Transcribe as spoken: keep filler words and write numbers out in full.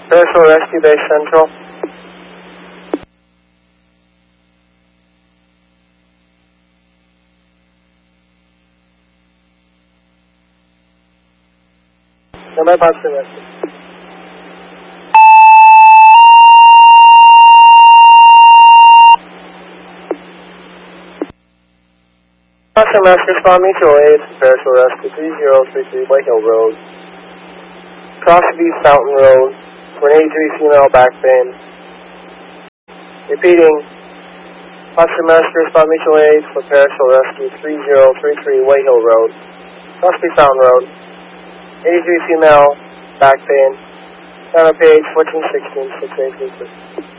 Paris Rescue Base Central. Number Boston Rescue. Boston Rescue, respond mutual aid, Paris Rescue three zero three three White Hill Road. Crosby Fountain Road, for an eighty-three female back pain. Repeating, Boston Rescue, respond mutual aid for Paris Rescue three zero three three White Hill Road. Crosby Fountain Road, eighty-three female back pain. Center page fourteen sixteen six eight three three.